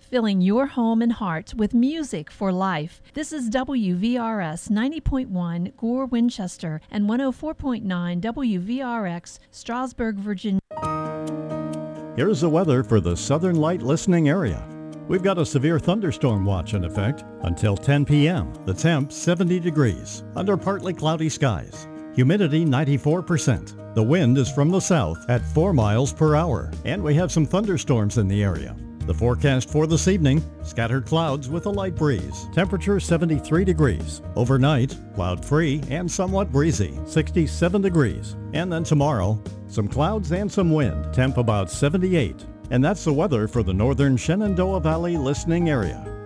filling your home and heart with music for life. This is WVRS 90.1 Gore, Winchester, and 104.9 WVRX, Strasburg, Virginia. Here's the weather for the Southern Light listening area. We've got a severe thunderstorm watch in effect until 10 p.m. The temp 70 degrees under partly cloudy skies. Humidity 94%. The wind is from the south at 4 miles per hour, and we have some thunderstorms in the area. The forecast for this evening, scattered clouds with a light breeze. Temperature 73 degrees. Overnight, cloud-free and somewhat breezy, 67 degrees. And then tomorrow, some clouds and some wind, temp about 78. And that's the weather for the northern Shenandoah Valley listening area.